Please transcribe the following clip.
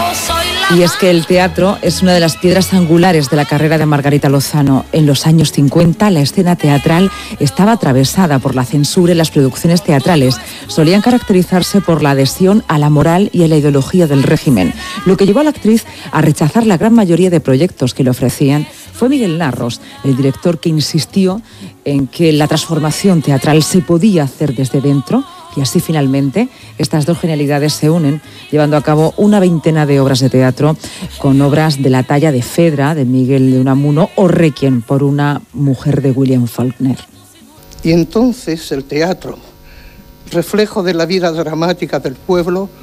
Y es que el teatro es una de las piedras angulares de la carrera de Margarita Lozano. En los años 50, la escena teatral estaba atravesada por la censura y las producciones teatrales solían caracterizarse por la adhesión a la moral y a la ideología del régimen. Lo que llevó a la actriz a rechazar la gran mayoría de proyectos que le ofrecían fue Miguel Narros, el director que insistió en que la transformación teatral se podía hacer desde dentro. Y así finalmente estas dos genialidades se unen, llevando a cabo una veintena de obras de teatro, con obras de la talla de Fedra, de Miguel de Unamuno, o Requiem por una mujer de William Faulkner. Y entonces el teatro, reflejo de la vida dramática del pueblo,